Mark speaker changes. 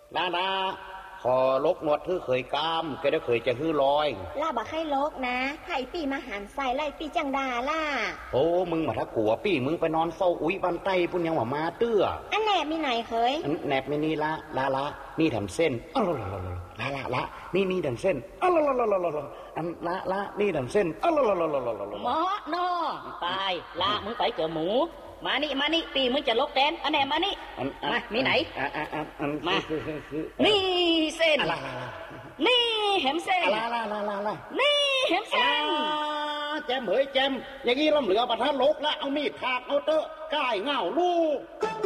Speaker 1: ลาขอลกหนวดคือเคยกามแกได้เคยจะฮื้อลอย
Speaker 2: ล่าบักให้ลกนะไข่ปีมาหันใส่ไล่ปีจังดาล่ะ
Speaker 1: โอ้มึงมาถ้ากลัวปี้มึงไปนอนเฝ้าอุ้ยบันไตปุ่นยังว่ามาเตื้อ
Speaker 2: อันแหนบมีไหนเคย
Speaker 1: แหนบไม่นี่ละนี่ทำเส้นละนี่ทำเส้นอันละนี่ทำเส้น
Speaker 3: หมอโนตายละมึงไปเจอหมูมานี่ปีมึงจะลกแดนอันแหนมานี่มามีไหนมานี่เส้นนี่เห็มเส้นนี่เห็มเส้น
Speaker 1: แจมอย่างนี้ล้มเหลือประทัดลกแล้วเอามีดถากเอาเตอะก้ายเงาลูก